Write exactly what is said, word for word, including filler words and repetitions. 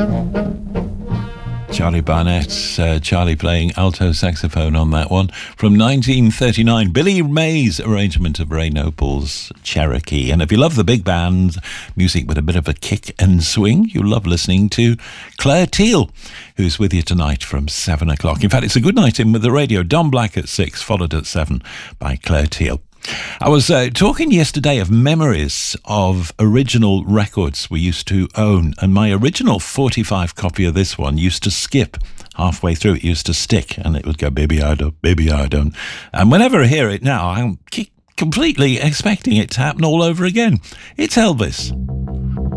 Charlie Barnett, uh, Charlie playing alto saxophone on that one. From nineteen thirty-nine, Billy May's arrangement of Ray Nopal's Cherokee. And if you love the big band, music with a bit of a kick and swing, you'll love listening to Claire Teal, who's with you tonight from seven o'clock. In fact, it's a good night in with the radio. Don Black at six, followed at seven by Claire Teal. I was uh, talking yesterday of memories of original records we used to own, and my original forty-five copy of this one used to skip halfway through. It used to stick, and it would go, baby, I don't, baby, I don't. And whenever I hear it now, I'm completely expecting it to happen all over again. It's Elvis.